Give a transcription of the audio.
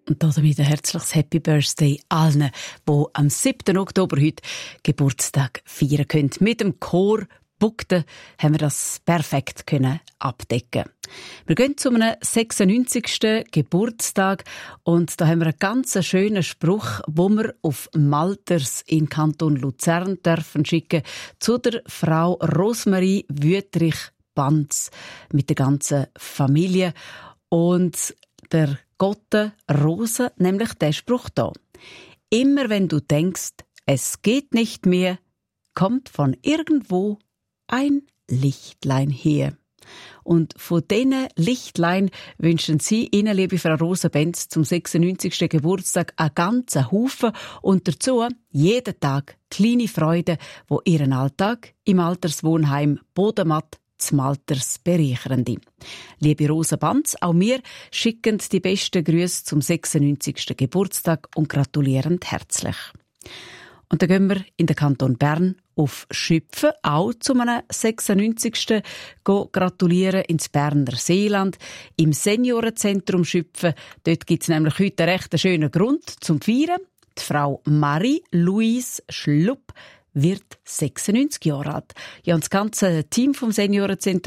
Und damit ein herzliches Happy Birthday allen, die am 7. Oktober heute Geburtstag feiern können. Mit dem Chor Bugden haben wir das perfekt können abdecken. Wir gehen zu einem 96. Geburtstag und da haben wir einen ganz schönen Spruch, wo wir auf Malters in Kanton Luzern dürfen schicken zu der Frau Rosmarie Wüthrich-Banz mit der ganzen Familie. Und der Gotte Rose, nämlich der Spruch da. Immer wenn du denkst, es geht nicht mehr, kommt von irgendwo ein Lichtlein her. Und von diesen Lichtlein wünschen Sie Ihnen, liebe Frau Rosa-Benz, zum 96. Geburtstag einen ganzen Haufen und dazu jeden Tag kleine Freude, wo Ihren Alltag im Alterswohnheim Bodenmatt z Malters bereichern. Liebe Rosa Banz, auch wir schicken die besten Grüße zum 96. Geburtstag und gratulieren herzlich. Und dann gehen wir in den Kanton Bern auf Schüpfen, auch zu einem 96. gratulieren ins Berner Seeland, im Seniorenzentrum Schüpfen. Dort gibt es nämlich heute einen recht schönen Grund zum Feiern. Die Frau Marie-Louise Schlupp wird 96 Jahre alt. Ja, und das ganze Team vom Seniorenzentrum